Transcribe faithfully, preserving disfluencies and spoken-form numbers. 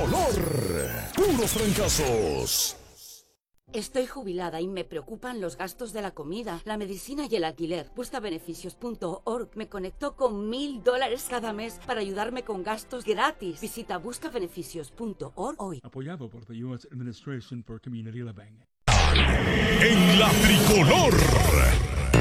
tricolor. Puros fracasos. Estoy jubilada y me preocupan los gastos de la comida, la medicina y el alquiler. Buscabeneficios punto org me conectó con mil dólares cada mes para ayudarme con gastos gratis. Visita buscabeneficios punto org hoy. Apoyado por the U S Administration for Community Living. En la tricolor.